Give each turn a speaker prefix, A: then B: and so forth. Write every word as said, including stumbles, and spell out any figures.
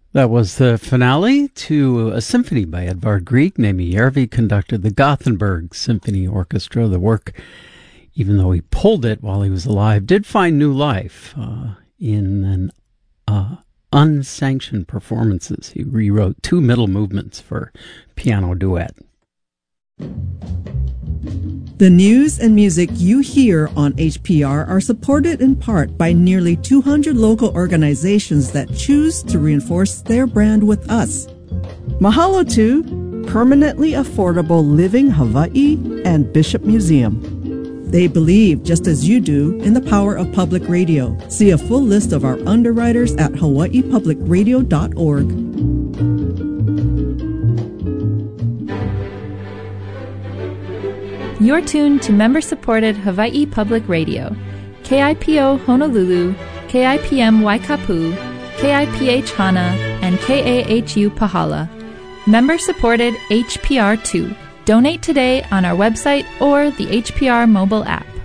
A: That was the finale to a symphony by Edvard Grieg. Nemi Järvi conducted the Gothenburg Symphony Orchestra. The work, even though he pulled it while he was alive, did find new life uh, in an uh, unsanctioned performances. He rewrote two middle movements for piano duet.
B: The news and music you hear on H P R are supported in part by nearly two hundred local organizations that choose to reinforce their brand with us. Mahalo to Permanently Affordable Living Hawaii and Bishop Museum. They believe, just as you do, in the power of public radio. See a full list of our underwriters at hawaii public radio dot org.
C: You're tuned to member-supported Hawaii Public Radio, K I P O Honolulu, K I P M Waikapu, K I P H Hana, and K A H U Pahala. Member-supported H P R two. Donate today on our website or the H P R mobile app.